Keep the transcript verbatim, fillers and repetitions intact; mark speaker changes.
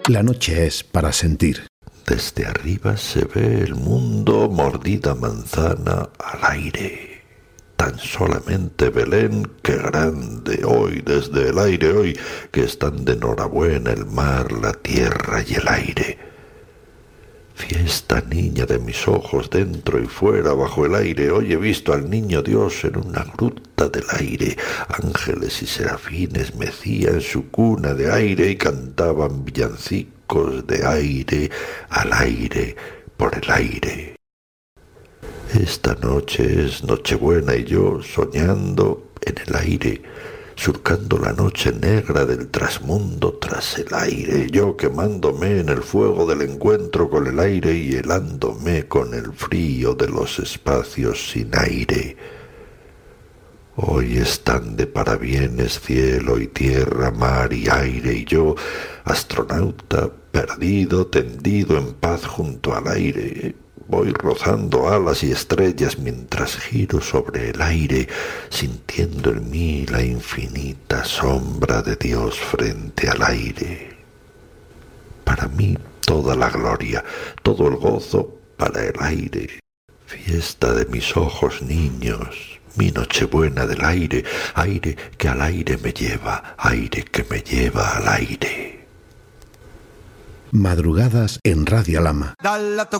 Speaker 1: La noche es para sentir.
Speaker 2: Desde arriba se ve el mundo, mordida manzana al aire. Tan solamente Belén, qué grande hoy, desde el aire hoy, que están de enhorabuena el mar, la tierra y el aire. Fiesta, niña de mis ojos, dentro y fuera, bajo el aire, hoy he visto al niño Dios en una gruta del aire. Ángeles y serafines mecían su cuna de aire y cantaban villancicos de aire al aire, por el aire. Esta noche es Nochebuena y yo soñando en el aire, surcando la noche negra del trasmundo tras el aire, yo quemándome en el fuego del encuentro con el aire y helándome con el frío de los espacios sin aire. Hoy están de parabienes cielo y tierra, mar y aire, y yo, astronauta, perdido, tendido en paz junto al aire. Voy rozando alas y estrellas mientras giro sobre el aire, sintiendo en mí la infinita sombra de Dios frente al aire. Para mí toda la gloria, todo el gozo para el aire. Fiesta de mis ojos niños, mi Nochebuena del aire, aire que al aire me lleva, aire que me lleva al aire.
Speaker 1: Madrugadas en Radio Alhama.